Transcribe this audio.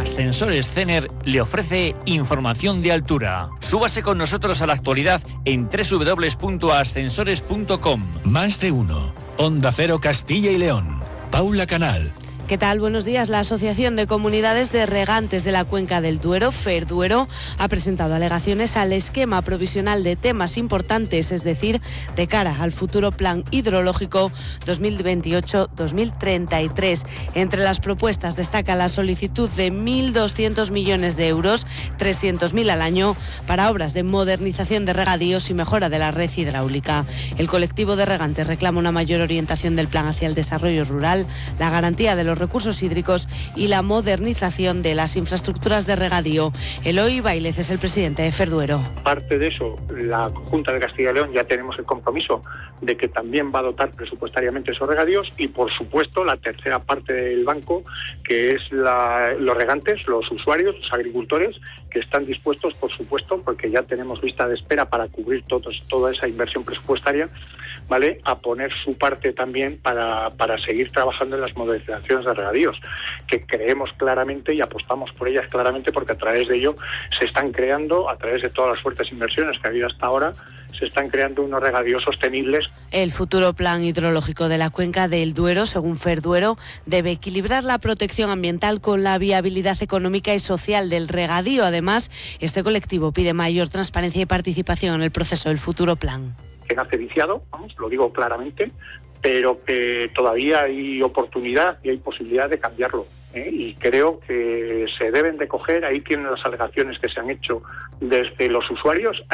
Ascensores Cener le ofrece información de altura. Súbase con nosotros a la actualidad en www.ascensores.com. Más de uno. Onda Cero Castilla y León. Paula Canal. ¿Qué tal? Buenos días. La Asociación de Comunidades de Regantes de la Cuenca del Duero, FERDuero, ha presentado alegaciones al esquema provisional de temas importantes, es decir, de cara al futuro plan hidrológico 2028-2033. Entre las propuestas destaca la solicitud de 1.200 millones de euros, 300.000 al año, para obras de modernización de regadíos y mejora de la red hidráulica. El colectivo de regantes reclama una mayor orientación del plan hacia el desarrollo rural, la garantía de los recursos hídricos y la modernización de las infraestructuras de regadío. Eloy Bailez es el presidente de FERDuero. Aparte de eso, la Junta de Castilla y León ya tenemos el compromiso de que también va a dotar presupuestariamente esos regadíos y, por supuesto, la tercera parte del banco, que es los regantes, los usuarios, los agricultores, que están dispuestos, por supuesto, porque ya tenemos lista de espera para cubrir toda esa inversión presupuestaria, ¿vale?, a poner su parte también para seguir trabajando en las modernizaciones de regadíos, que creemos claramente y apostamos por ellas claramente, porque a través de ello se están creando, a través de todas las fuertes inversiones que ha habido hasta ahora, se están creando unos regadíos sostenibles. El futuro plan hidrológico de la Cuenca del Duero, según FERDuero, debe equilibrar la protección ambiental con la viabilidad económica y social del regadío. Además, este colectivo pide mayor transparencia y participación en el proceso del futuro plan. Que nace viciado, lo digo claramente, pero que todavía hay oportunidad y hay posibilidad de cambiarlo, y creo que se deben de coger, ahí tienen las alegaciones que se han hecho desde los usuarios.